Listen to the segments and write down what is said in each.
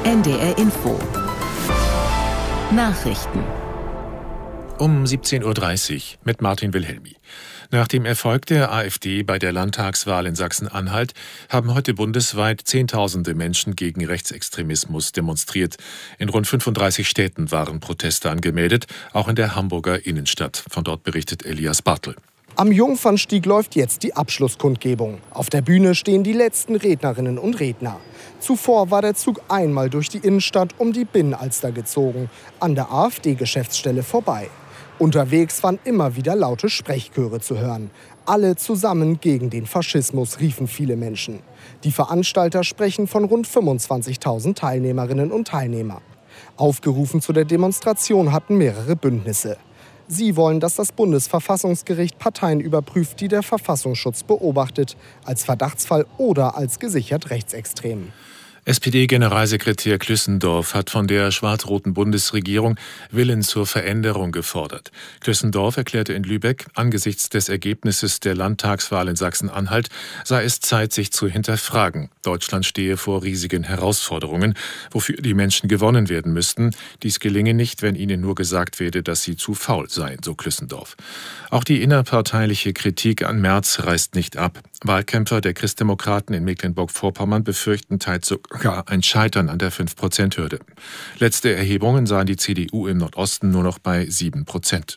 NDR Info. Nachrichten. Um 17.30 Uhr mit Martin Wilhelmi. Nach dem Erfolg der AfD bei der Landtagswahl in Sachsen-Anhalt haben heute bundesweit Zehntausende Menschen gegen Rechtsextremismus demonstriert. In rund 35 Städten waren Proteste angemeldet, auch in der Hamburger Innenstadt. Von dort berichtet Elias Bartel. Am Jungfernstieg läuft jetzt die Abschlusskundgebung. Auf der Bühne stehen die letzten Rednerinnen und Redner. Zuvor war der Zug einmal durch die Innenstadt um die Binnenalster gezogen, an der AfD-Geschäftsstelle vorbei. Unterwegs waren immer wieder laute Sprechchöre zu hören. Alle zusammen gegen den Faschismus, riefen viele Menschen. Die Veranstalter sprechen von rund 25.000 Teilnehmerinnen und Teilnehmern. Aufgerufen zu der Demonstration hatten mehrere Bündnisse. Sie wollen, dass das Bundesverfassungsgericht Parteien überprüft, die der Verfassungsschutz beobachtet, als Verdachtsfall oder als gesichert rechtsextrem. SPD-Generalsekretär Klüssendorf hat von der schwarz-roten Bundesregierung Willen zur Veränderung gefordert. Klüssendorf erklärte in Lübeck, angesichts des Ergebnisses der Landtagswahl in Sachsen-Anhalt sei es Zeit, sich zu hinterfragen. Deutschland stehe vor riesigen Herausforderungen, wofür die Menschen gewonnen werden müssten. Dies gelinge nicht, wenn ihnen nur gesagt werde, dass sie zu faul seien, so Klüssendorf. Auch die innerparteiliche Kritik an Merz reißt nicht ab. Wahlkämpfer der Christdemokraten in Mecklenburg-Vorpommern befürchten teils sogar ein Scheitern an der 5%-Hürde. Letzte Erhebungen sahen die CDU im Nordosten nur noch bei 7%.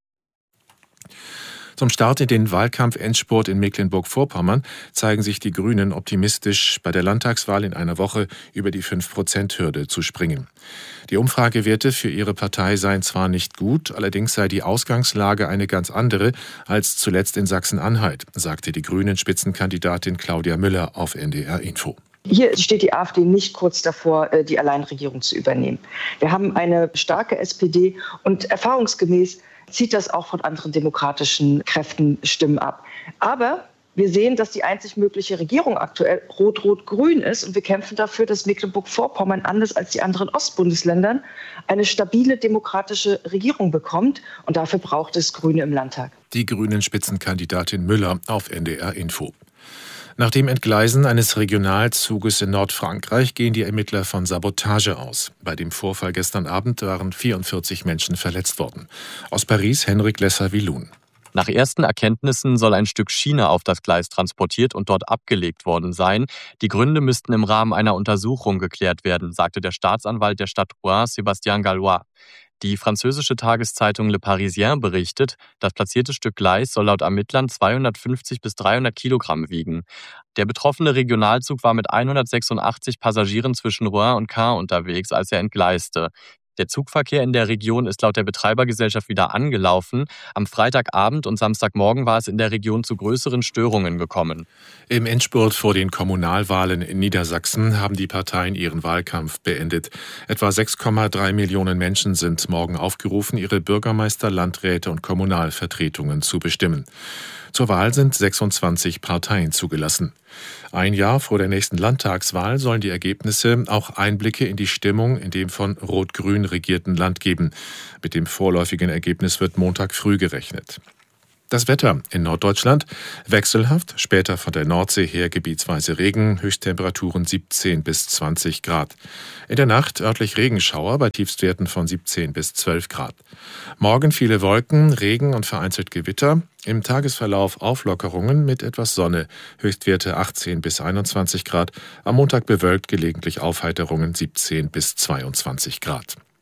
Zum Start in den Wahlkampf-Endspurt in Mecklenburg-Vorpommern zeigen sich die Grünen optimistisch, bei der Landtagswahl in einer Woche über die 5%-Hürde zu springen. Die Umfragewerte für ihre Partei seien zwar nicht gut, allerdings sei die Ausgangslage eine ganz andere als zuletzt in Sachsen-Anhalt, sagte die Grünen-Spitzenkandidatin Claudia Müller auf NDR Info. Hier steht die AfD nicht kurz davor, die Alleinregierung zu übernehmen. Wir haben eine starke SPD und erfahrungsgemäß zieht das auch von anderen demokratischen Kräften Stimmen ab. Aber wir sehen, dass die einzig mögliche Regierung aktuell rot-rot-grün ist und wir kämpfen dafür, dass Mecklenburg-Vorpommern anders als die anderen Ostbundesländern eine stabile demokratische Regierung bekommt und dafür braucht es Grüne im Landtag. Die Grünen-Spitzenkandidatin Müller auf NDR Info. Nach dem Entgleisen eines Regionalzuges in Nordfrankreich gehen die Ermittler von Sabotage aus. Bei dem Vorfall gestern Abend waren 44 Menschen verletzt worden. Aus Paris Henrik Lesser-Wilun. Nach ersten Erkenntnissen soll ein Stück Schiene auf das Gleis transportiert und dort abgelegt worden sein. Die Gründe müssten im Rahmen einer Untersuchung geklärt werden, sagte der Staatsanwalt der Stadt Rouen, Sébastien Gallois. Die französische Tageszeitung Le Parisien berichtet, das platzierte Stück Gleis soll laut Ermittlern 250 bis 300 Kilogramm wiegen. Der betroffene Regionalzug war mit 186 Passagieren zwischen Rouen und Caen unterwegs, als er entgleiste. Der Zugverkehr in der Region ist laut der Betreibergesellschaft wieder angelaufen. Am Freitagabend und Samstagmorgen war es in der Region zu größeren Störungen gekommen. Im Endspurt vor den Kommunalwahlen in Niedersachsen haben die Parteien ihren Wahlkampf beendet. Etwa 6,3 Millionen Menschen sind morgen aufgerufen, ihre Bürgermeister, Landräte und Kommunalvertretungen zu bestimmen. Zur Wahl sind 26 Parteien zugelassen. Ein Jahr vor der nächsten Landtagswahl sollen die Ergebnisse auch Einblicke in die Stimmung in dem von Rot-Grün regierten Land geben. Mit dem vorläufigen Ergebnis wird Montag früh gerechnet. Das Wetter in Norddeutschland wechselhaft, später von der Nordsee her gebietsweise Regen, Höchsttemperaturen 17 bis 20 Grad. In der Nacht örtlich Regenschauer bei Tiefstwerten von 17 bis 12 Grad. Morgen viele Wolken, Regen und vereinzelt Gewitter. Im Tagesverlauf Auflockerungen mit etwas Sonne, Höchstwerte 18 bis 21 Grad. Am Montag bewölkt, gelegentlich Aufheiterungen 17 bis 22 Grad.